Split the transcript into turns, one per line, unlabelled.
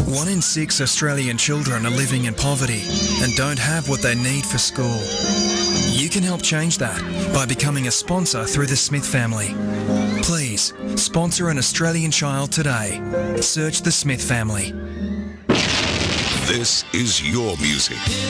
1 in 6 Australian children are living in poverty and don't have what they need for school. You can help change that by becoming a sponsor through the Smith family. Please, sponsor an Australian child today. Search the Smith family.
This is your music.